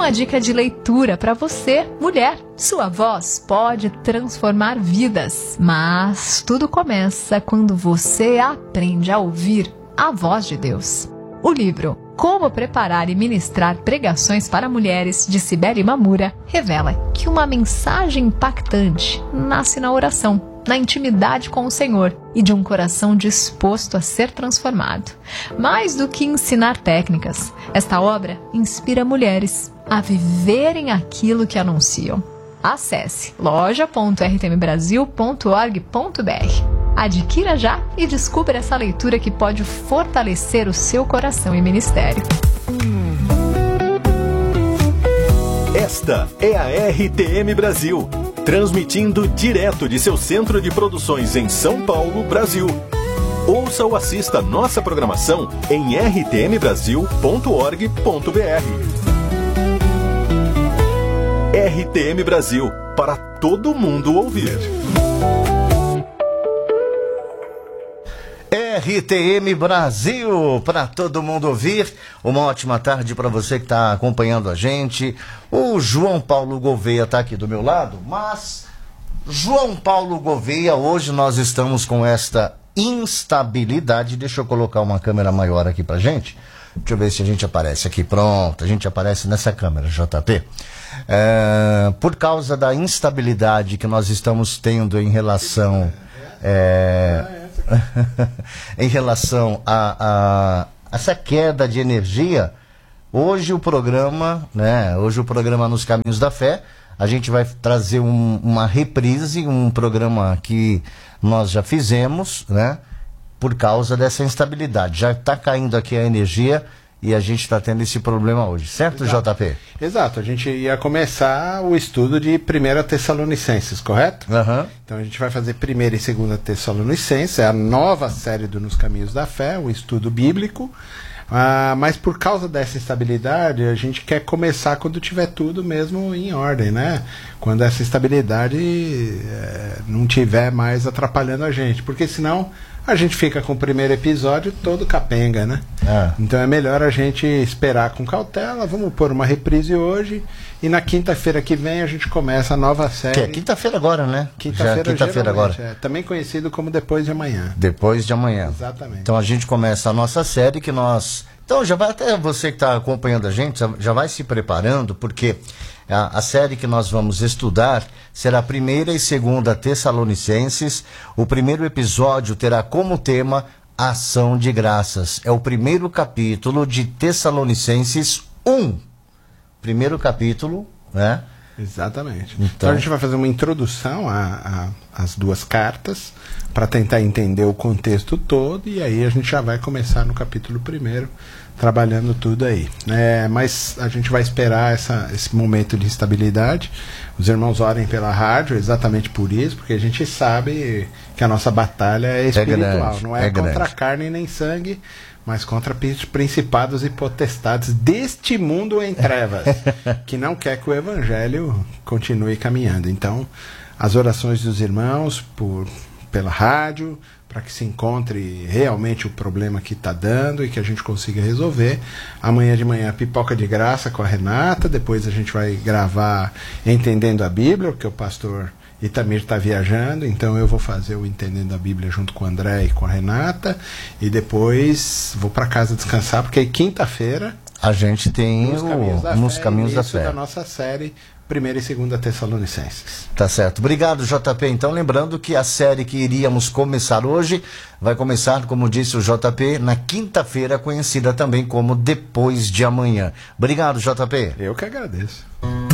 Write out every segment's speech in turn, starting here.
uma dica de leitura para você, mulher. Sua voz pode transformar vidas, mas tudo começa quando você aprende a ouvir a voz de Deus. O livro Como Preparar e Ministrar Pregações para Mulheres, de Cibele Mamura, revela que uma mensagem impactante nasce na oração, na intimidade com o Senhor e de um coração disposto a ser transformado. Mais do que ensinar técnicas, esta obra inspira mulheres a viverem aquilo que anunciam. Acesse loja.rtmbrasil.org.br. Adquira já e descubra essa leitura que pode fortalecer o seu coração e ministério. Esta é a RTM Brasil, transmitindo direto de seu centro de produções em São Paulo, Brasil. Ouça ou assista nossa programação em rtmbrasil.org.br. RTM Brasil, para todo mundo ouvir. RTM Brasil, para todo mundo ouvir. Uma ótima tarde para você que está acompanhando a gente. O João Paulo Gouveia está aqui do meu lado, mas João Paulo Gouveia, hoje nós estamos com esta instabilidade. Deixa eu colocar uma câmera maior aqui pra gente. Deixa eu ver se a gente aparece aqui. Pronto, a gente aparece nessa câmera, JP. Por causa da instabilidade que nós estamos tendo em relação em relação a essa queda de energia, hoje o programa Nos Caminhos da Fé, a gente vai trazer uma reprise, um programa que nós já fizemos, né? Por causa dessa instabilidade. Já está caindo aqui a energia e a gente está tendo esse problema hoje, certo, Exato. JP? Exato, a gente ia começar o estudo de 1 Tessalonicenses, correto? Uhum. Então a gente vai fazer 1 e 2 Tessalonicenses, é a nova série do Nos Caminhos da Fé, o estudo bíblico. Mas por causa dessa instabilidade, a gente quer começar quando tiver tudo mesmo em ordem, né? Quando essa instabilidade não tiver mais atrapalhando a gente, porque senão a gente fica com o primeiro episódio todo capenga, né? Então é melhor a gente esperar com cautela. Vamos pôr uma reprise hoje e na quinta-feira que vem a gente começa a nova série. Que é quinta-feira agora, né? Quinta-feira agora. Também conhecido como Depois de Amanhã. Depois de amanhã. Exatamente. Então a gente começa a nossa série que nós... Então já vai, até você que está acompanhando a gente, já vai se preparando, porque a série que nós vamos estudar será 1 e 2 Tessalonicenses. O primeiro episódio terá como tema Ação de Graças. É o primeiro capítulo de Tessalonicenses 1. Primeiro capítulo, né? Exatamente. Então a gente vai fazer uma introdução às duas cartas para tentar entender o contexto todo, e aí a gente já vai começar no capítulo 1, trabalhando tudo aí. Mas a gente vai esperar esse momento de instabilidade. Os irmãos orem pela rádio, exatamente por isso, porque a gente sabe que a nossa batalha é espiritual, não é contra carne nem sangue, mas contra principados e potestades deste mundo em trevas, que não quer que o evangelho continue caminhando. Então, as orações dos irmãos pela rádio, para que se encontre realmente o problema que está dando e que a gente consiga resolver. Amanhã de manhã, pipoca de graça com a Renata, depois a gente vai gravar Entendendo a Bíblia, porque o pastor Itamir está viajando, então eu vou fazer o Entendendo a Bíblia junto com o André e com a Renata, e depois vou para casa descansar, porque aí quinta-feira a gente tem Nos Caminhos da Fé, da nossa série 1 e 2 Tessalonicenses. Tá certo. Obrigado, JP. Então, lembrando que a série que iríamos começar hoje vai começar, como disse o JP, na quinta-feira, conhecida também como Depois de Amanhã. Obrigado, JP. Eu que agradeço.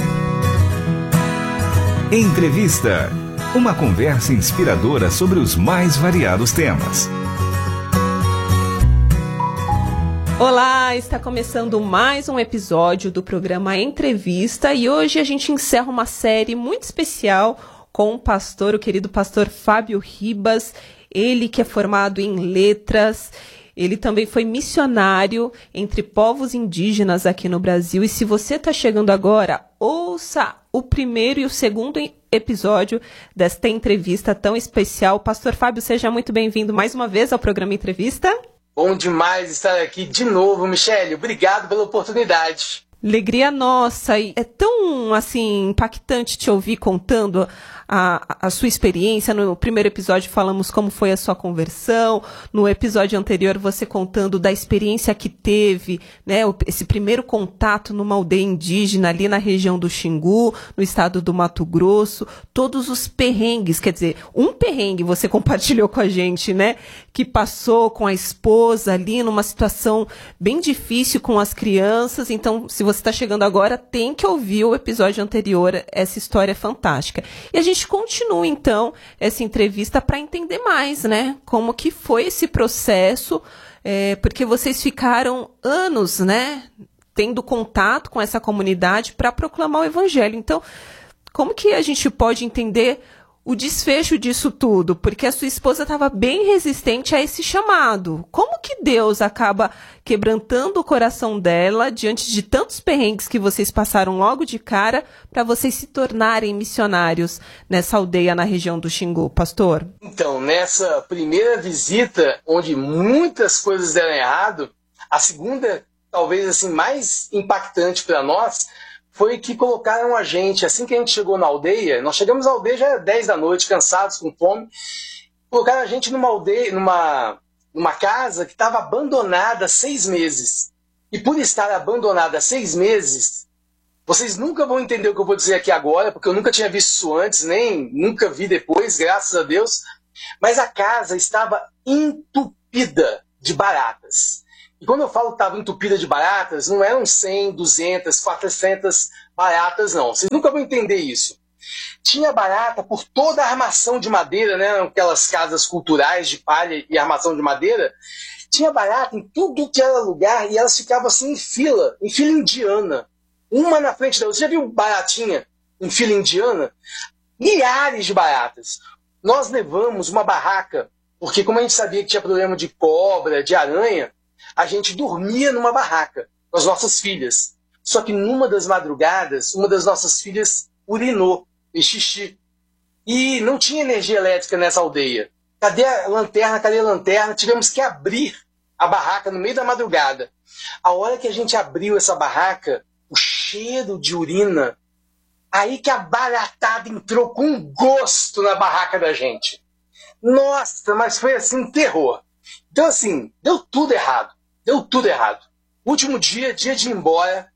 Entrevista. Uma conversa inspiradora sobre os mais variados temas. Olá, está começando mais um episódio do programa Entrevista, e hoje a gente encerra uma série muito especial com o querido pastor Fábio Ribas, ele que é formado em letras. Ele também foi missionário entre povos indígenas aqui no Brasil. E se você está chegando agora, ouça o primeiro e o segundo episódio desta entrevista tão especial. Pastor Fábio, seja muito bem-vindo mais uma vez ao programa Entrevista. Bom demais estar aqui de novo, Michele. Obrigado pela oportunidade. Alegria nossa, e é tão, assim, impactante te ouvir contando a sua experiência. No primeiro episódio falamos como foi a sua conversão, no episódio anterior você contando da experiência que teve, né, esse primeiro contato numa aldeia indígena ali na região do Xingu, no estado do Mato Grosso, todos os perrengues, quer dizer, um perrengue você compartilhou com a gente, né, que passou com a esposa ali numa situação bem difícil com as crianças. Então, se você está chegando agora, tem que ouvir o episódio anterior, essa história é fantástica. E a gente continua, então, essa entrevista para entender mais, né, como que foi esse processo, porque vocês ficaram anos, né, tendo contato com essa comunidade para proclamar o evangelho. Então, como que a gente pode entender o desfecho disso tudo? Porque a sua esposa estava bem resistente a esse chamado. Como que Deus acaba quebrantando o coração dela diante de tantos perrengues que vocês passaram logo de cara para vocês se tornarem missionários nessa aldeia na região do Xingu, pastor? Então, nessa primeira visita, onde muitas coisas deram errado, a segunda, talvez assim, mais impactante para nós, foi que colocaram a gente, assim que a gente chegou na aldeia, nós chegamos na aldeia já era 10 da noite, cansados, com fome, colocaram a gente numa aldeia, numa casa que estava abandonada há 6 meses. E por estar abandonada há 6 meses, vocês nunca vão entender o que eu vou dizer aqui agora, porque eu nunca tinha visto isso antes, nem nunca vi depois, graças a Deus, mas a casa estava entupida de baratas. E quando eu falo que estava entupida de baratas, não eram 100, 200, 400 baratas, não. Vocês nunca vão entender isso. Tinha barata por toda a armação de madeira, né? Aquelas casas culturais de palha e armação de madeira. Tinha barata em tudo que era lugar e elas ficavam assim em fila indiana. Uma na frente da outra. Você já viu baratinha em fila indiana? Milhares de baratas. Nós levamos uma barraca, porque como a gente sabia que tinha problema de cobra, de aranha, a gente dormia numa barraca com as nossas filhas. Só que numa das madrugadas, uma das nossas filhas urinou, fez xixi. E não tinha energia elétrica nessa aldeia. Cadê a lanterna? Cadê a lanterna? Tivemos que abrir a barraca no meio da madrugada. A hora que a gente abriu essa barraca, o cheiro de urina, aí que a baratada entrou com gosto na barraca da gente. Nossa, mas foi assim um terror. Então assim, deu tudo errado. Deu tudo errado. Último dia de ir embora,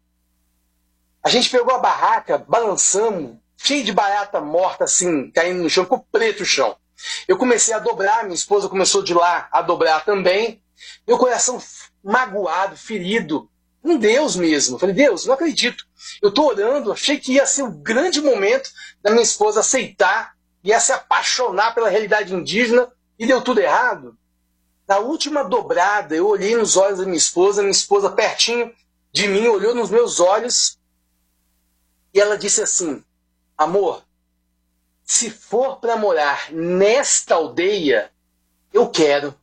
a gente pegou a barraca, balançamos, cheio de barata morta assim, caindo no chão, ficou preto o chão. Eu comecei a dobrar, minha esposa começou de lá a dobrar também. Meu coração magoado, ferido, com Deus mesmo. Falei, Deus, não acredito. Eu estou orando, achei que ia ser o grande momento da minha esposa aceitar, ia se apaixonar pela realidade indígena, e deu tudo errado. Na última dobrada, eu olhei nos olhos da minha esposa pertinho de mim, olhou nos meus olhos, e ela disse assim, amor, se for para morar nesta aldeia, eu quero.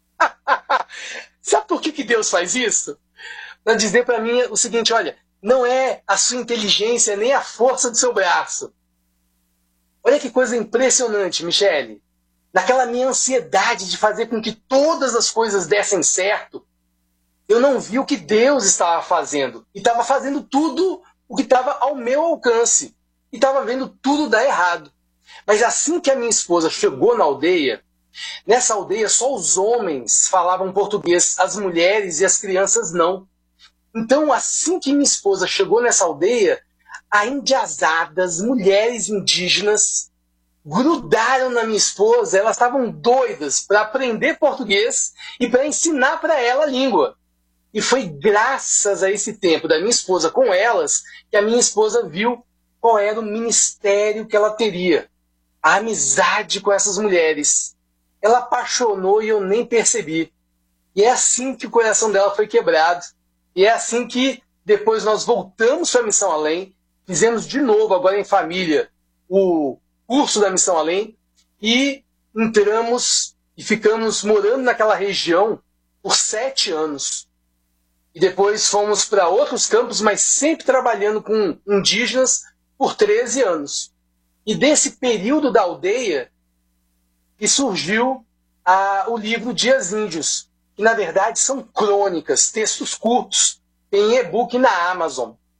Sabe por que Deus faz isso? Para dizer para mim o seguinte, olha, não é a sua inteligência nem a força do seu braço. Olha que coisa impressionante, Michele. Naquela minha ansiedade de fazer com que todas as coisas dessem certo, eu não vi o que Deus estava fazendo. E estava fazendo tudo o que estava ao meu alcance. E estava vendo tudo dar errado. Mas assim que a minha esposa chegou na aldeia, nessa aldeia só os homens falavam português, as mulheres e as crianças não. Então assim que minha esposa chegou nessa aldeia, as indiazadas, mulheres indígenas, grudaram na minha esposa, elas estavam doidas para aprender português e para ensinar para ela a língua. E foi graças a esse tempo da minha esposa com elas que a minha esposa viu qual era o ministério que ela teria. A amizade com essas mulheres. Ela apaixonou e eu nem percebi. E é assim que o coração dela foi quebrado. E é assim que depois nós voltamos para a Missão Além, fizemos de novo, agora em família, o curso da Missão Além, e entramos e ficamos morando naquela região por 7 anos. E depois fomos para outros campos, mas sempre trabalhando com indígenas por 13 anos. E desse período da aldeia que surgiu o livro Dias Índios, que na verdade são crônicas, textos curtos, em e-book na Amazon.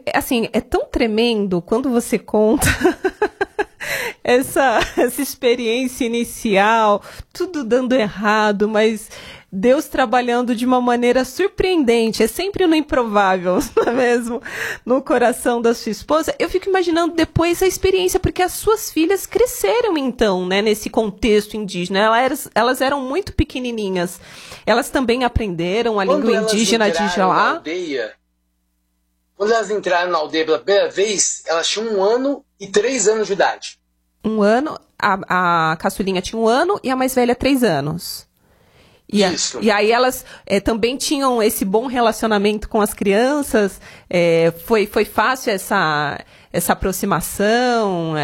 assim, é tão tremendo quando você conta essa experiência inicial, tudo dando errado, mas Deus trabalhando de uma maneira surpreendente, é sempre no improvável, não é mesmo? No coração da sua esposa. Eu fico imaginando depois a experiência, porque as suas filhas cresceram então, né, nesse contexto indígena. Elas eram muito pequenininhas. Elas também aprenderam a língua indígena de lá. Quando elas entraram na aldeia pela primeira vez, elas tinham 1 ano e 3 anos de idade. 1 ano, a caçulinha tinha 1 ano e a mais velha 3 anos. Isso. E aí elas também tinham esse bom relacionamento com as crianças. Foi fácil essa aproximação,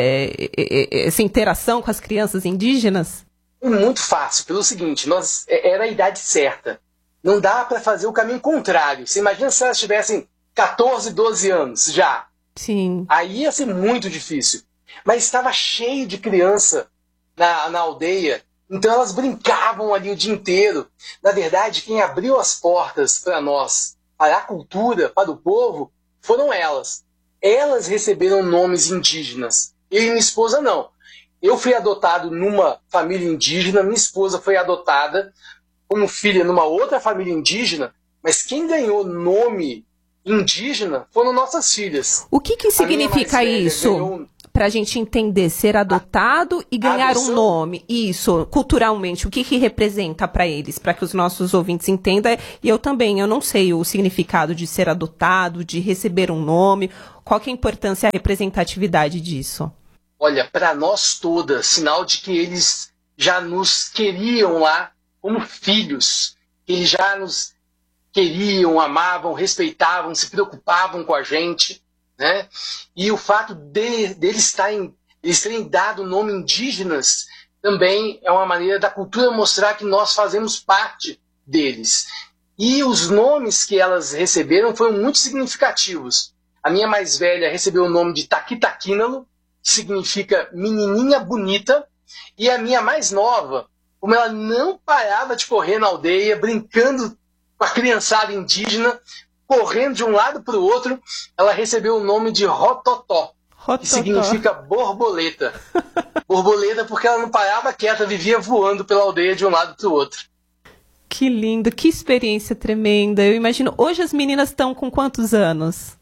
essa interação com as crianças indígenas? Muito fácil, pelo seguinte, era a idade certa. Não dá para fazer o caminho contrário. Você imagina se elas tivessem 14, 12 anos já. Sim. Aí ia ser muito difícil. Mas estava cheio de criança na aldeia. Então elas brincavam ali o dia inteiro. Na verdade, quem abriu as portas para nós, para a cultura, para o povo, foram elas. Elas receberam nomes indígenas. Eu e minha esposa não. Eu fui adotado numa família indígena, minha esposa foi adotada como filha numa outra família indígena, mas quem ganhou nome indígena foram nossas filhas. O que significa isso? Para a gente entender, ser adotado e ganhar um nome. Isso, culturalmente, o que representa para eles, para que os nossos ouvintes entendam. E eu também, eu não sei o significado de ser adotado, de receber um nome. Qual que é a importância e a representatividade disso? Olha, para nós todas, sinal de que eles já nos queriam lá como filhos. Que eles já nos queriam, amavam, respeitavam, se preocupavam com a gente. Né? E o fato deles terem dado o nome indígenas também é uma maneira da cultura mostrar que nós fazemos parte deles. E os nomes que elas receberam foram muito significativos. A minha mais velha recebeu o nome de Taquitaquínalo, que significa menininha bonita, e a minha mais nova, como ela não parava de correr na aldeia, brincando com a criançada indígena, correndo de um lado para o outro, ela recebeu o nome de Rototó, que significa borboleta. Borboleta porque ela não parava quieta, vivia voando pela aldeia de um lado para o outro. Que lindo, que experiência tremenda. Eu imagino, hoje as meninas estão com quantos anos?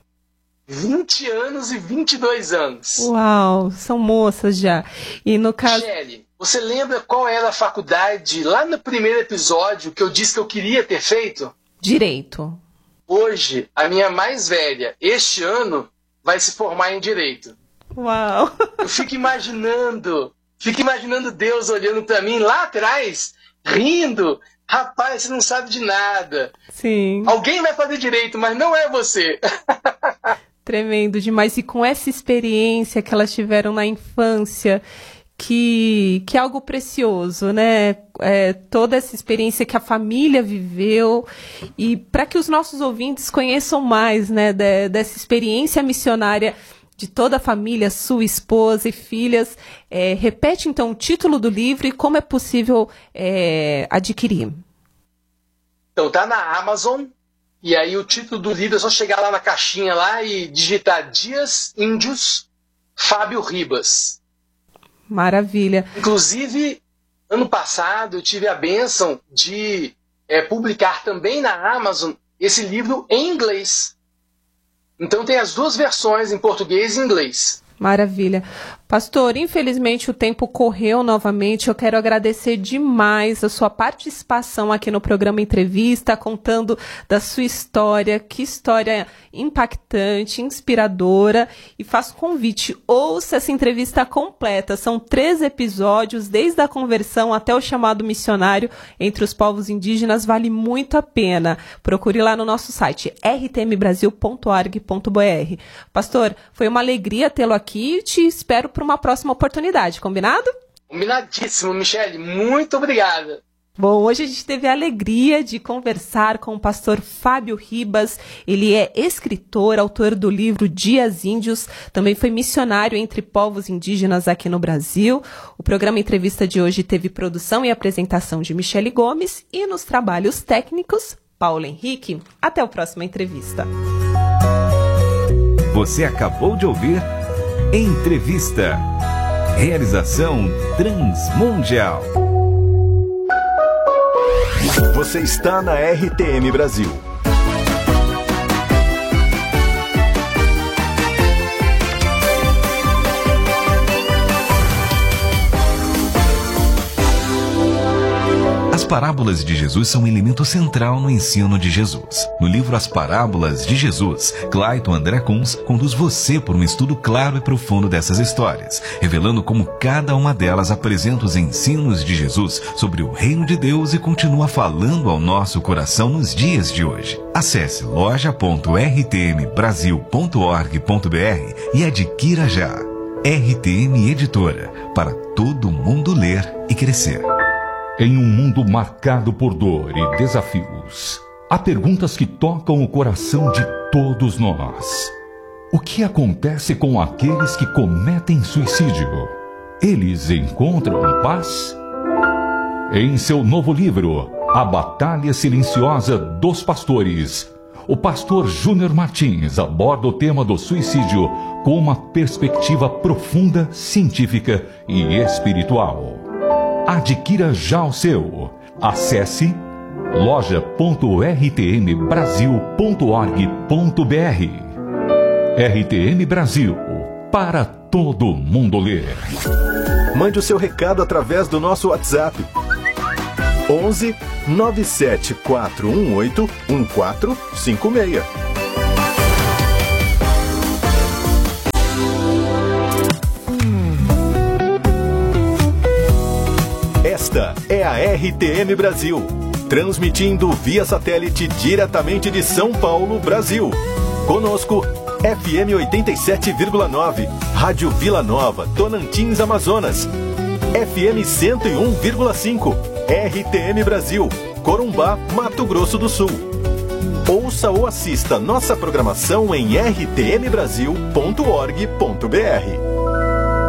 20 anos e 22 anos. Uau, são moças já. E no caso... Shelly, você lembra qual era a faculdade, lá no primeiro episódio, que eu disse que eu queria ter feito? Direito. Hoje, a minha mais velha, este ano, vai se formar em Direito. Uau! Eu fico imaginando Deus olhando para mim lá atrás, rindo. Rapaz, você não sabe de nada. Sim. Alguém vai fazer Direito, mas não é você. Tremendo demais. E com essa experiência que elas tiveram na infância... Que é algo precioso, né? Toda essa experiência que a família viveu e para que os nossos ouvintes conheçam mais, né, dessa experiência missionária de toda a família, sua esposa e filhas. Repete, então, o título do livro e como é possível adquirir. Então, tá na Amazon, e aí o título do livro é só chegar lá na caixinha lá e digitar Dias Índios, Fábio Ribas. Maravilha. Inclusive, ano passado eu tive a bênção de publicar também na Amazon esse livro em inglês. Então tem as duas versões, em português e inglês. Maravilha. Pastor, infelizmente o tempo correu novamente. Eu quero agradecer demais a sua participação aqui no programa Entrevista, contando da sua história. Que história impactante, inspiradora. E faço convite, ouça essa entrevista completa. São 3 episódios, desde a conversão até o chamado missionário entre os povos indígenas. Vale muito a pena. Procure lá no nosso site, rtmbrasil.org.br. Pastor, foi uma alegria tê-lo aqui e te espero para uma próxima oportunidade, combinado? Combinadíssimo, Michele, muito obrigada. Bom, hoje a gente teve a alegria de conversar com o pastor Fábio Ribas. Ele é escritor, autor do livro Dias Índios, também foi missionário entre povos indígenas aqui no Brasil. O programa Entrevista de hoje teve produção e apresentação de Michele Gomes e nos trabalhos técnicos, Paulo Henrique. Até a próxima entrevista. Você acabou de ouvir Entrevista. Realização Transmundial. Você está na RTM Brasil. As parábolas de Jesus são um elemento central no ensino de Jesus. No livro As Parábolas de Jesus, Clayton André Kunz conduz você por um estudo claro e profundo dessas histórias, revelando como cada uma delas apresenta os ensinos de Jesus sobre o reino de Deus e continua falando ao nosso coração nos dias de hoje. Acesse loja.rtmbrasil.org.br e adquira já. RTM Editora, para todo mundo ler e crescer. Em um mundo marcado por dor e desafios, há perguntas que tocam o coração de todos nós. O que acontece com aqueles que cometem suicídio? Eles encontram paz? Em seu novo livro, A Batalha Silenciosa dos Pastores, o pastor Júnior Martins aborda o tema do suicídio com uma perspectiva profunda, científica e espiritual. Adquira já o seu. Acesse loja.rtmbrasil.org.br. RTM Brasil, para todo mundo ler. Mande o seu recado através do nosso WhatsApp. 11 97418 1456. Esta é a RTM Brasil, transmitindo via satélite diretamente de São Paulo, Brasil. Conosco, FM 87,9, Rádio Vila Nova, Tocantins, Amazonas. FM 101,5, RTM Brasil, Corumbá, Mato Grosso do Sul. Ouça ou assista nossa programação em rtmbrasil.org.br.